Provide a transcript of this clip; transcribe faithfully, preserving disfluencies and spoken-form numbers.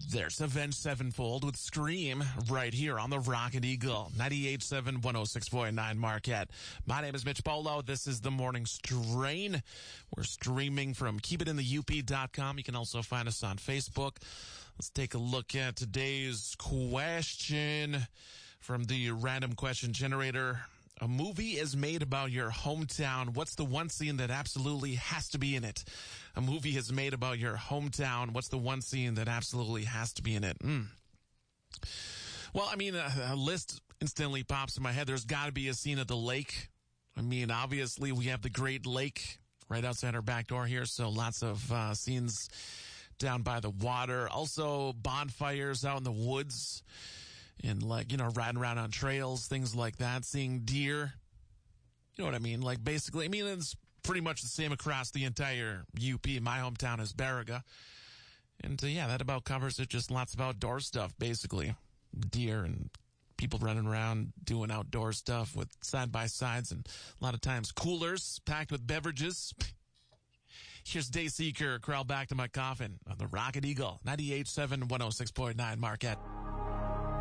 There's Avenged Sevenfold with Scream right here on the Rocket Eagle, ninety-eight point seven, one oh six point nine Marquette. My name is Mitch Polo. This is the Morning Strain. We're streaming from keep it in the U P dot com. You can also find us on Facebook. Let's take a look at today's question from the random question generator. A movie is made about your hometown. What's the one scene that absolutely has to be in it? A movie is made about your hometown. What's the one scene that absolutely has to be in it? Mm. Well, I mean, a, a list instantly pops in my head. There's got to be a scene at the lake. I mean, obviously, we have the Great Lake right outside our back door here, so lots of uh, scenes down by the water. Also, bonfires out in the woods. And like, you know, riding around on trails, things like that, seeing deer. You know what I mean? Like basically, I mean, it's pretty much the same across the entire U P. My hometown is Baraga. And uh, yeah, that about covers it. Just lots of outdoor stuff, basically. Deer and people running around doing outdoor stuff with side-by-sides and a lot of times coolers packed with beverages. Here's Dayseeker, Crawl Back to My Coffin on the Rocket Eagle, ninety-eight point seven, one oh six point nine Marquette.